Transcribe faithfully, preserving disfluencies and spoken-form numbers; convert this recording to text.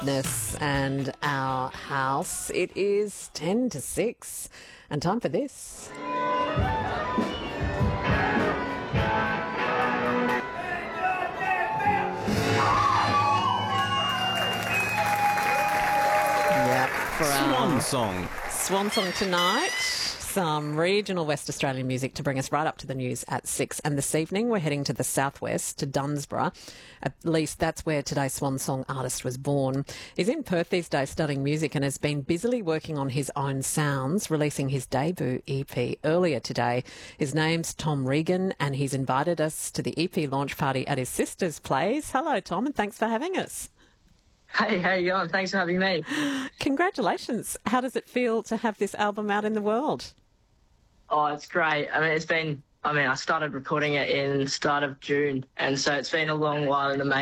Ness and Our House. It is ten to six and time for this. Yep, for Swan our song. Swan song tonight. Some regional West Australian music to bring us right up to the news at six. And this evening we're heading to the southwest, to Dunsborough. At least that's where today's Swan song artist was born. He's in Perth these days studying music and has been busily working on his own sounds, releasing his debut E P earlier today. His name's Tom Regan and he's invited us to the E P launch party at his sister's place. Hello, Tom, and thanks for having us. Hey, how you going? Thanks for having me. Congratulations. How does it feel to have this album out in the world? Oh, it's great. I mean, it's been, I mean, I started recording it in the start of June, and so it's been a long while in the making.